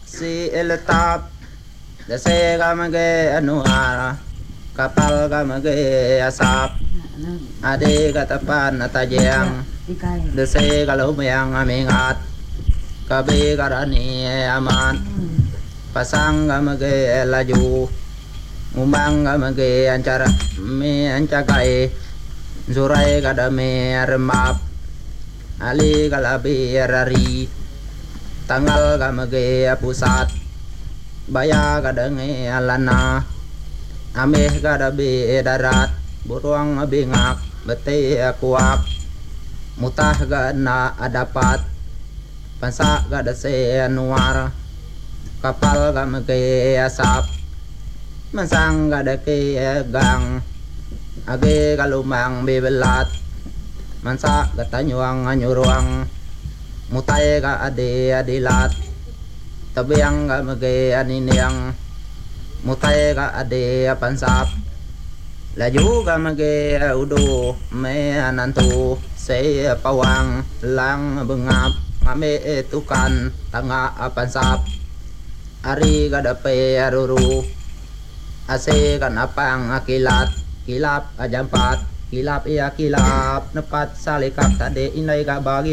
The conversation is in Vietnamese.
si eletap dase gamage anuara kapal gamage asap ade katapan atajang dase kalumyang amingat kabe karani aman pasang gamage laju ngumang gamage ancara me ancakai zurai kadame remap ali kalabi rari tanggal gamage pusat baya kadange alana ameh kadabe darat buruang bingak bete kuak mutah gana adapat pansa gadase anuar kapal gamage asap mansang gadake gang age kalumang bebelat mansa gatanyuang anyuruang mutay ka ade adilat tabiyang gamage aniniang mutay ka ade pansap laju gamage udo me anantu se pawang lang bengap ngame tukan tanga pansap ari gadape aruru ase kan apang akilat kilap ajampat kilap iya kilap nepat salikap tade inay ka bagi